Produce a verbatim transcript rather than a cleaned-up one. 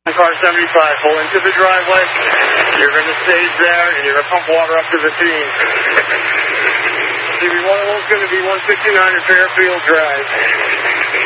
Car seventy-five, pull into the driveway. You're going to stage there, and you're going to pump water up to the scene. C B one oh one is going to be one sixty-nine at Fairfield Drive.